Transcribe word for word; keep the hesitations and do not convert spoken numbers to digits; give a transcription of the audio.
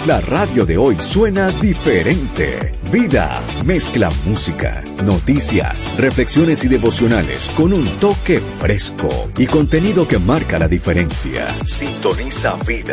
La radio de hoy suena diferente. Vida mezcla música, noticias, reflexiones y devocionales con un toque fresco y contenido que marca la diferencia. Sintoniza Vida.